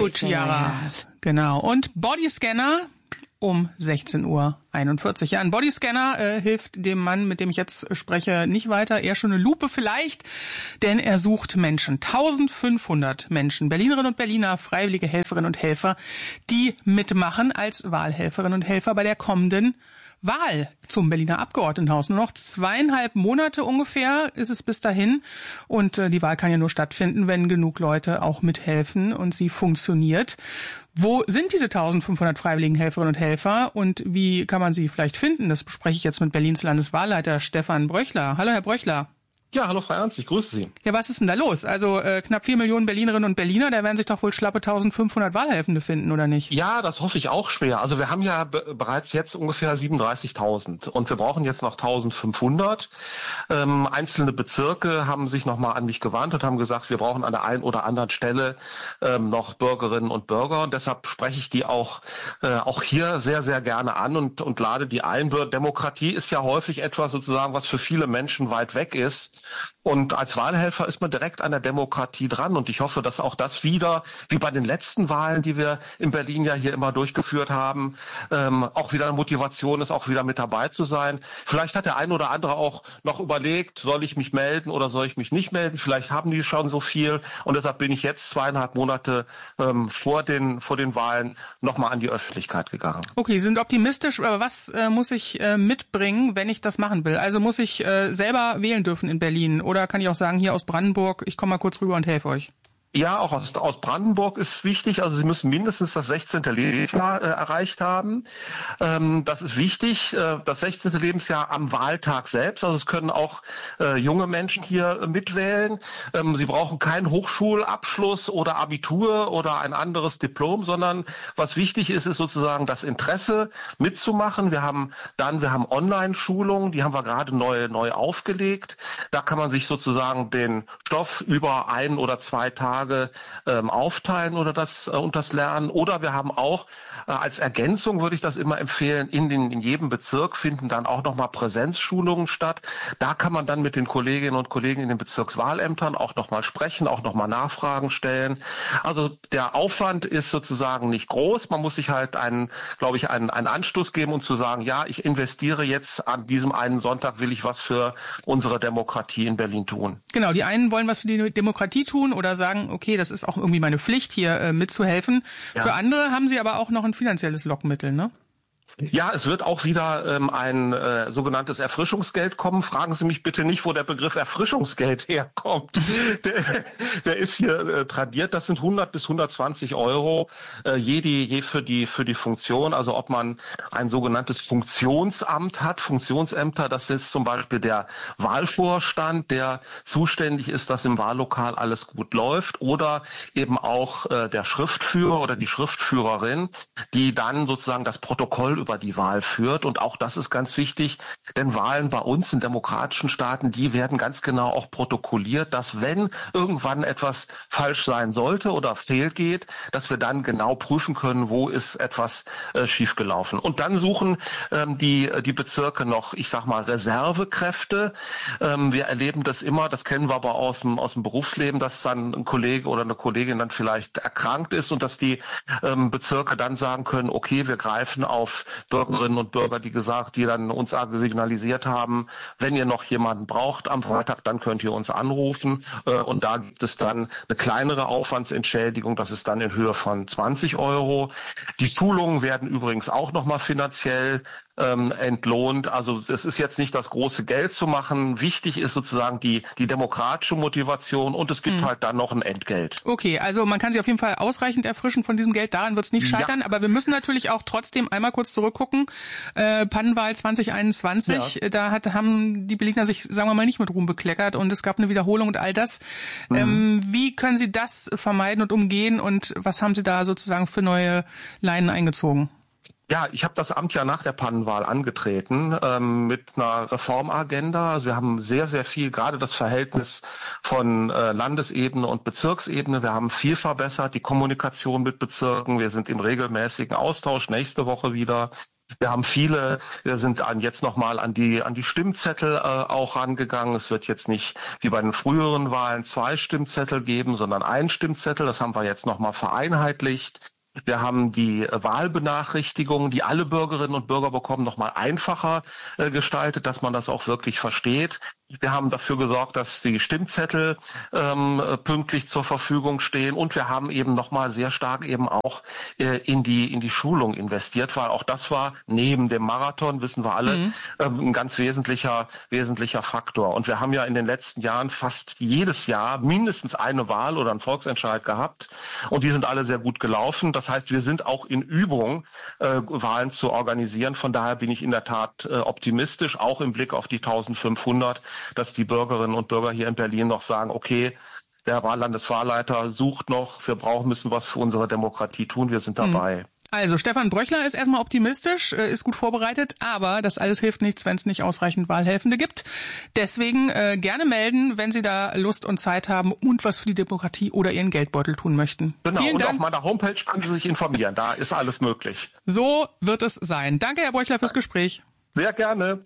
Chiara. Genau. Und Bodyscanner um 16:41 Uhr. Ja, ein Bodyscanner hilft dem Mann, mit dem ich jetzt spreche, nicht weiter. Eher schon eine Lupe vielleicht, denn er sucht Menschen. 1500 Menschen, Berlinerinnen und Berliner, freiwillige Helferinnen und Helfer, die mitmachen als Wahlhelferinnen und Helfer bei der kommenden Wahl zum Berliner Abgeordnetenhaus. Nur noch 2,5 Monate ungefähr ist es bis dahin. Und die Wahl kann ja nur stattfinden, wenn genug Leute auch mithelfen und sie funktioniert. Wo sind diese 1500 freiwilligen Helferinnen und Helfer und wie kann man sie vielleicht finden? Das bespreche ich jetzt mit Berlins Landeswahlleiter Stefan Bröchler. Hallo, Herr Bröchler. Ja, hallo Frau Ernst, ich grüße Sie. Ja, was ist denn da los? Also knapp 4 Millionen Berlinerinnen und Berliner, da werden sich doch wohl schlappe 1500 Wahlhelfende finden, oder nicht? Ja, das hoffe ich auch schwer. Also wir haben ja bereits jetzt ungefähr 37.000 und wir brauchen jetzt noch 1500. Einzelne Bezirke haben sich nochmal an mich gewandt und haben gesagt, wir brauchen an der einen oder anderen Stelle noch Bürgerinnen und Bürger. Und deshalb spreche ich die auch hier sehr, sehr gerne an und lade die ein. Demokratie ist ja häufig etwas sozusagen, was für viele Menschen weit weg ist. Und als Wahlhelfer ist man direkt an der Demokratie dran. Und ich hoffe, dass auch das wieder, wie bei den letzten Wahlen, die wir in Berlin ja hier immer durchgeführt haben, auch wieder eine Motivation ist, auch wieder mit dabei zu sein. Vielleicht hat der ein oder andere auch noch überlegt, soll ich mich melden oder soll ich mich nicht melden? Vielleicht haben die schon so viel. Und deshalb bin ich jetzt 2,5 Monate vor den Wahlen nochmal an die Öffentlichkeit gegangen. Okay, sind optimistisch. Aber was muss ich mitbringen, wenn ich das machen will? Also muss ich selber wählen dürfen in Berlin? Oder kann ich auch sagen, hier aus Brandenburg, ich komme mal kurz rüber und helfe euch? Ja, auch aus Brandenburg ist wichtig. Also Sie müssen mindestens das 16. Lebensjahr erreicht haben. Das ist wichtig. Das 16. Lebensjahr am Wahltag selbst. Also es können auch junge Menschen hier mitwählen. Sie brauchen keinen Hochschulabschluss oder Abitur oder ein anderes Diplom, sondern was wichtig ist, ist sozusagen das Interesse mitzumachen. Wir haben Online-Schulungen, die haben wir gerade neu aufgelegt. Da kann man sich sozusagen den Stoff über 1 oder 2 Tage aufteilen oder das Lernen. Oder wir haben auch als Ergänzung, würde ich das immer empfehlen, in jedem Bezirk finden dann auch nochmal Präsenzschulungen statt. Da kann man dann mit den Kolleginnen und Kollegen in den Bezirkswahlämtern auch nochmal sprechen, auch nochmal Nachfragen stellen. Also der Aufwand ist sozusagen nicht groß. Man muss sich halt einen Anstoß geben und zu sagen, ja, ich investiere jetzt an diesem einen Sonntag, will ich was für unsere Demokratie in Berlin tun. Genau, die einen wollen was für die Demokratie tun oder sagen, okay, das ist auch irgendwie meine Pflicht, hier mitzuhelfen. Ja. Für andere haben sie aber auch noch ein finanzielles Lockmittel, ne? Ja, es wird auch wieder ein sogenanntes Erfrischungsgeld kommen. Fragen Sie mich bitte nicht, wo der Begriff Erfrischungsgeld herkommt. Der ist hier tradiert. Das sind 100 bis 120 Euro je für die Funktion. Also ob man ein sogenanntes Funktionsamt hat. Funktionsämter, das ist zum Beispiel der Wahlvorstand, der zuständig ist, dass im Wahllokal alles gut läuft. Oder eben auch der Schriftführer oder die Schriftführerin, die dann sozusagen das Protokoll über die Wahl führt. Und auch das ist ganz wichtig, denn Wahlen bei uns in demokratischen Staaten, die werden ganz genau auch protokolliert, dass wenn irgendwann etwas falsch sein sollte oder fehlgeht, dass wir dann genau prüfen können, wo ist etwas schiefgelaufen. Und dann suchen die Bezirke noch, ich sag mal, Reservekräfte. Wir erleben das immer, das kennen wir aber aus dem Berufsleben, dass dann ein Kollege oder eine Kollegin dann vielleicht erkrankt ist und dass die Bezirke dann sagen können, okay, wir greifen auf Bürgerinnen und Bürger, die dann uns signalisiert haben, wenn ihr noch jemanden braucht am Freitag, dann könnt ihr uns anrufen. Und da gibt es dann eine kleinere Aufwandsentschädigung, das ist dann in Höhe von 20 Euro. Die Schulungen werden übrigens auch nochmal finanziell entlohnt. Also es ist jetzt nicht das große Geld zu machen. Wichtig ist sozusagen die demokratische Motivation und es gibt halt dann noch ein Entgelt. Okay, also man kann sich auf jeden Fall ausreichend erfrischen von diesem Geld. Daran wird es nicht scheitern. Ja. Aber wir müssen natürlich auch trotzdem einmal kurz zurückgucken. Pannenwahl 2021, da haben die Berliner sich, sagen wir mal, nicht mit Ruhm bekleckert und es gab eine Wiederholung und all das. Wie können Sie das vermeiden und umgehen und was haben Sie da sozusagen für neue Leinen eingezogen? Ja, ich habe das Amt ja nach der Pannenwahl angetreten mit einer Reformagenda. Also wir haben sehr, sehr viel, gerade das Verhältnis von Landesebene und Bezirksebene. Wir haben viel verbessert, die Kommunikation mit Bezirken. Wir sind im regelmäßigen Austausch, nächste Woche wieder. Wir haben wir sind jetzt nochmal an die Stimmzettel auch rangegangen. Es wird jetzt nicht wie bei den früheren Wahlen 2 Stimmzettel geben, sondern 1 Stimmzettel. Das haben wir jetzt nochmal vereinheitlicht. Wir haben die Wahlbenachrichtigungen, die alle Bürgerinnen und Bürger bekommen, nochmal einfacher gestaltet, dass man das auch wirklich versteht. Wir haben dafür gesorgt, dass die Stimmzettel pünktlich zur Verfügung stehen, und wir haben eben nochmal sehr stark eben auch in die Schulung investiert, weil auch das war neben dem Marathon, wissen wir alle, ein ganz wesentlicher Faktor. Und wir haben ja in den letzten Jahren fast jedes Jahr mindestens eine Wahl oder einen Volksentscheid gehabt, und die sind alle sehr gut gelaufen. Das heißt, wir sind auch in Übung, Wahlen zu organisieren. Von daher bin ich in der Tat optimistisch, auch im Blick auf die 1500, dass die Bürgerinnen und Bürger hier in Berlin noch sagen, okay, der Landeswahlleiter sucht noch, müssen was für unsere Demokratie tun, wir sind dabei. Also Stefan Bröchler ist erstmal optimistisch, ist gut vorbereitet, aber das alles hilft nichts, wenn es nicht ausreichend Wahlhelfende gibt. Deswegen gerne melden, wenn Sie da Lust und Zeit haben und was für die Demokratie oder Ihren Geldbeutel tun möchten. Genau, Vielen und Dank. auf meiner Homepage können Sie sich informieren, da ist alles möglich. So wird es sein. Danke, Herr Bröchler, fürs Gespräch. Sehr gerne.